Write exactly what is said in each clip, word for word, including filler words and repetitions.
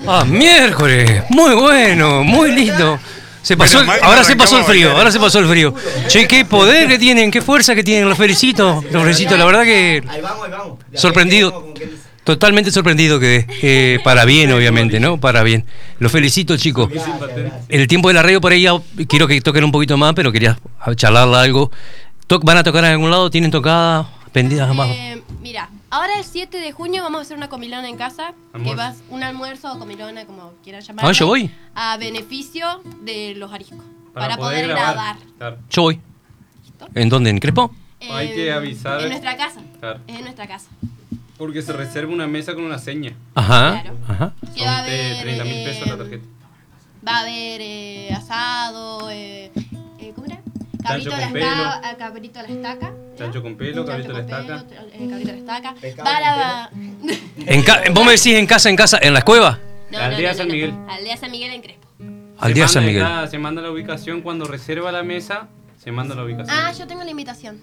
Ah, miércoles. Muy bueno, muy lindo. Se pasó, Bueno, ahora se pasó el frío, bailar. ahora se pasó el frío. Che, qué poder que tienen, qué fuerza que tienen, los felicito. Los felicito, la verdad que Ahí vamos, ahí vamos. Ya sorprendido. tenemos, como quien dice. Totalmente sorprendido quedé. Eh, para bien, obviamente, ¿no? Para bien. Los felicito, chicos. Gracias, gracias. El tiempo de la radio por ahí ya quiero que toquen un poquito más, pero quería charlarla algo. Toc- ¿Van a tocar en algún lado? ¿Tienen tocada? ¿Pendidas más? Eh, mira, ahora el siete de junio vamos a hacer una comilona en casa. Almuerzo. Que vas, un almuerzo o comilona, como quieran llamarlo. Ah, yo voy. A beneficio de los ariscos. Para, Para, poder, grabar. Claro. Yo voy. ¿En dónde? ¿En Crespo? Hay que avisar. En nuestra casa. Claro. Es en nuestra casa. Porque se reserva una mesa con una seña. Ajá. Claro. Ajá. Que va a Son de haber, treinta mil pesos la eh, tarjeta. Va a haber eh, asado, eh, eh, ¿cómo era? Cabrito a la, con pelo. estaca, cabrito a la estaca. ¿ya? Chancho con pelo, cabrito a la Chancho con estaca. pelo, eh, cabrito a la estaca. Pescado Va a con la... En ca- ¿Vos me decís en casa, en casa, en la cueva? No, Aldea San Miguel. Aldea San Miguel en Crespo. Al Se día manda San Miguel. la- se manda la ubicación cuando reserva la mesa. Se manda la ubicación. Ah, yo tengo la invitación.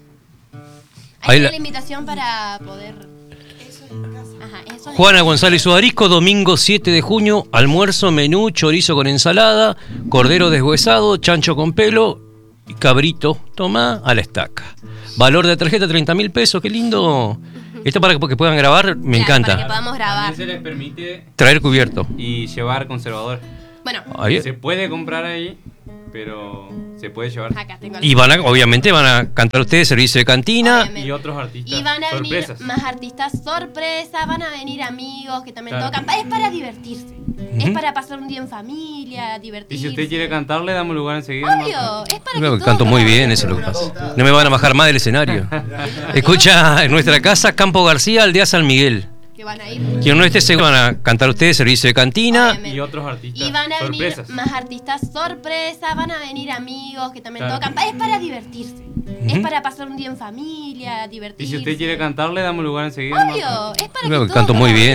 Ahí Ahí la- tengo la invitación para poder... Ajá, eso es- Juana González Sudarisco, domingo siete de junio, almuerzo, menú, chorizo con ensalada, cordero deshuesado, chancho con pelo y cabrito, toma, a la estaca. Valor de tarjeta treinta mil pesos, qué lindo. Esto para que, que puedan grabar, me Claro, Para que encanta. podamos grabar. También se les permite Traer cubierto. y llevar conservador. Bueno, Ahí- Se puede comprar ahí, pero se puede llevar. acá tengo la... Y van a, obviamente van a cantar ustedes servicio de cantina. Obviamente. Y otros artistas. Y van a venir sorpresas. más artistas sorpresa, van a venir amigos que también Claro. tocan. Es para divertirse. Es para pasar un día en familia, Y divertirse. si usted quiere cantar, le damos lugar enseguida. ¿no? Obvio, es para Creo que que todos canto muy graben. bien, eso es lo que pasa. No me van a bajar más del escenario. Escucha, en nuestra casa, Campo García, Aldea San Miguel. Que van a ir. Quien no esté seguro van a cantar ustedes servicio de cantina. Obviamente. Y otros artistas. Y van a venir sorpresas. más artistas sorpresa, van a venir amigos que también Claro. tocan. Es para divertirse. Es para pasar un día en familia, Y divertirse. si usted quiere cantar, le damos lugar enseguida. ¿no? Obvio, es para que Creo que todos canto muy graben. bien.